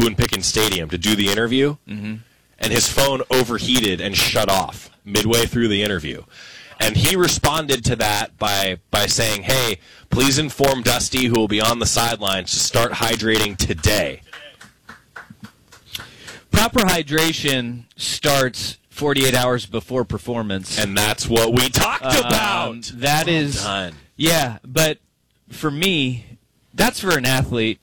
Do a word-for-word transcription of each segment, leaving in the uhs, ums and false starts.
Boone Pickens Stadium to do the interview, mm-hmm. and his phone overheated and shut off midway through the interview. And he responded to that by by saying, hey, please inform Dusty, who will be on the sidelines, to start hydrating today. Proper hydration starts forty-eight hours before performance. And that's what we talked um, about. That well is, done. Yeah, but for me, that's for an athlete.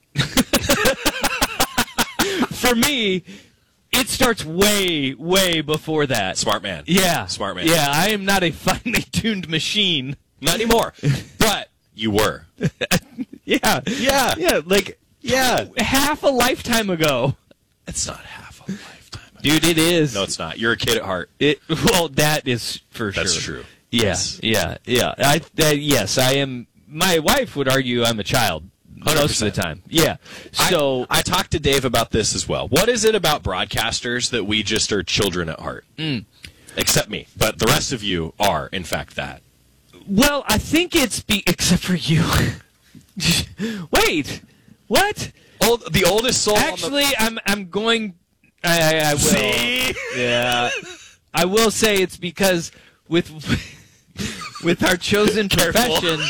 For me, it starts way, way before that. Smart man. Yeah. Smart man. Yeah, I am not a finely tuned machine. Not anymore. But you were. Yeah. Yeah. Yeah, like Yeah. half a lifetime ago. It's not half a lifetime ago. Dude, it is. No, it's not. You're a kid at heart. It, well, that is for That's sure. true. Yeah, Yes. yeah, yeah. I, uh, yes, I am. My wife would argue I'm a child most one hundred percent. of the time. Yeah. So I, I talked to Dave about this as well. What is it about broadcasters that we just are children at heart? Mm. Except me. But the rest of you are, in fact, that. Well, I think it's be except for you. Wait, what? Old, the oldest soul. Actually, on the... I'm I'm going. I, I, I will. See? Yeah. I will say it's because with with our chosen profession,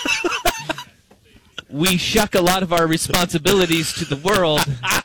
we shuck a lot of our responsibilities to the world,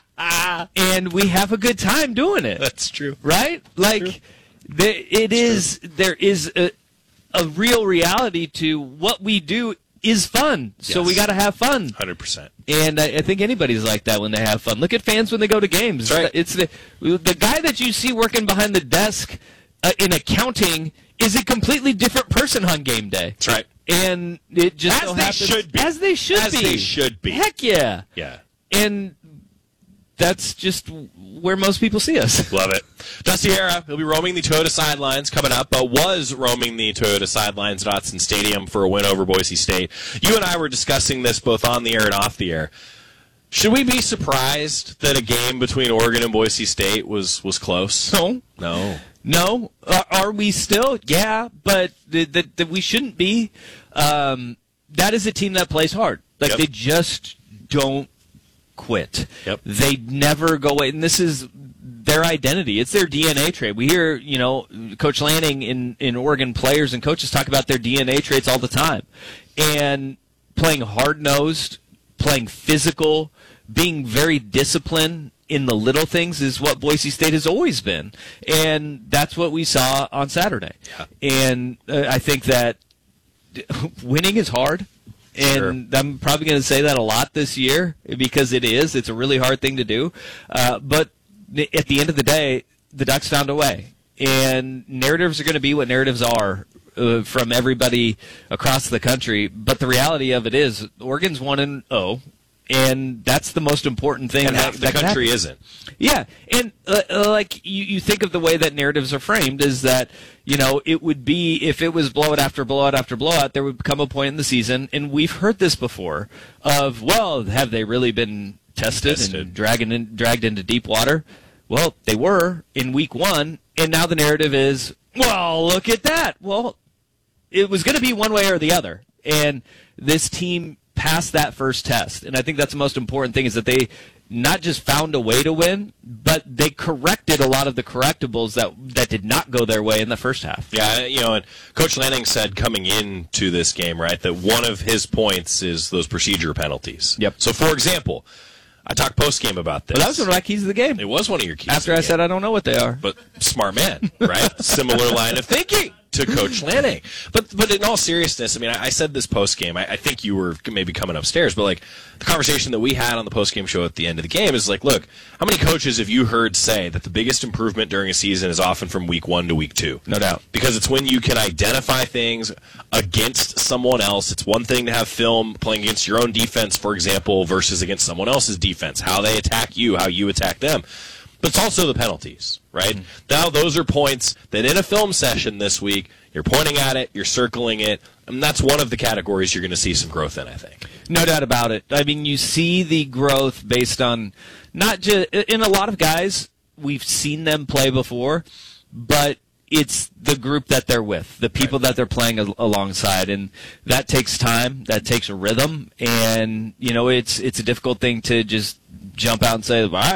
and we have a good time doing it. That's true. Right? Like, there, it is. There is a, a real reality to what we do is fun. So Yes. we got to have fun. one hundred percent. And I, I think anybody's like that when they have fun. Look at fans when they go to games. That's right. It's the the guy that you see working behind the desk uh, in accounting is a completely different person on game day. That's right. And it just As so they happens, should be. As they should As be. they should be. Heck yeah. Yeah. And that's just where most people see us. Love it. Dusty Hera, he'll be roaming the Toyota sidelines coming up, but was roaming the Toyota sidelines at Autzen Stadium for a win over Boise State. You and I were discussing this both on the air and off the air. Should we be surprised that a game between Oregon and Boise State was, was close? No. No. No. Uh, are we still? Yeah, but th- th- th- we shouldn't be. Um, that is a team that plays hard. Like, Yep. they just don't quit. Yep. They never go away. And this is their identity. It's their D N A trait. We hear, you know, Coach Lanning in, in Oregon players and coaches talk about their D N A traits all the time. And playing hard-nosed, playing physical, being very disciplined in the little things is what Boise State has always been. And that's what we saw on Saturday. Yeah. And uh, I think that winning is hard. And sure. I'm probably going to say that a lot this year because it is. It's a really hard thing to do. Uh, but at the end of the day, the Ducks found a way. And narratives are going to be what narratives are uh, from everybody across the country. But the reality of it is Oregon's one and oh. And that's the most important thing. And that, half the that country isn't. Yeah, and uh, uh, like you, you think of the way that narratives are framed is that, you know, it would be, if it was blowout after blowout after blowout, there would come a point in the season, and we've heard this before, of, well, have they really been tested, Tested. and dragged, in, dragged into deep water? Well, they were in week one, and now the narrative is, well, look at that. Well, it was going to be one way or the other, and this team passed that first test. And I think that's the most important thing is that they not just found a way to win, but they corrected a lot of the correctables that that did not go their way in the first half. Yeah, you know, and Coach Lanning said coming into this game, right, that one of his points is those procedure penalties. Yep. So, for example, I talked post-game about this. But that was one of my keys of the game. It was one of your keys. After I said I don't know what they are. But smart man, right? Similar line of thinking to Coach Lanning. But but in all seriousness, I mean, I, I said this post-game. I, I think you were maybe coming upstairs, but like the conversation that we had on the post-game show at the end of the game is like, look, how many coaches have you heard say that the biggest improvement during a season is often from week one to week two? No doubt. Because it's when you can identify things against someone else. It's one thing to have film playing against your own defense, for example, versus against someone else's defense, how they attack you, how you attack them. But it's also the penalties, right? Mm-hmm. Now those are points that in a film session this week, you're pointing at it, you're circling it, and that's one of the categories you're going to see some growth in, I think. No doubt about it. I mean, you see the growth based on not just in a lot of guys, we've seen them play before, but it's the group that they're with, the people right. that they're playing al- alongside, and that takes time, that takes a rhythm, and you know, it's it's a difficult thing to just jump out and say, all right,